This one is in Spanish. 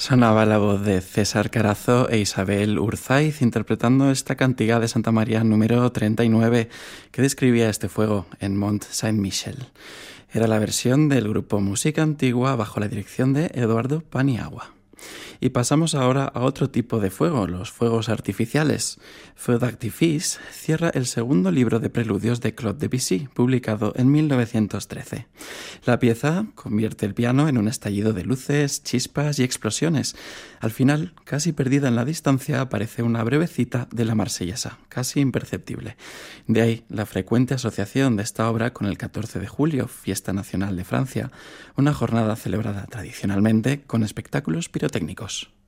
Sonaba la voz de César Carazo e Isabel Urzaiz interpretando esta cantiga de Santa María número 39 que describía este fuego en Mont Saint-Michel. Era la versión del grupo Música Antigua bajo la dirección de Eduardo Paniagua. Y pasamos ahora a otro tipo de fuego, los fuegos artificiales. Feu d'artifice cierra el segundo libro de preludios de Claude Debussy, publicado en 1913. La pieza convierte el piano en un estallido de luces, chispas y explosiones. Al final, casi perdida en la distancia, aparece una breve cita de la Marsellesa, casi imperceptible. De ahí la frecuente asociación de esta obra con el 14 de julio, Fiesta Nacional de Francia, una jornada celebrada tradicionalmente con espectáculos pirotécnicos.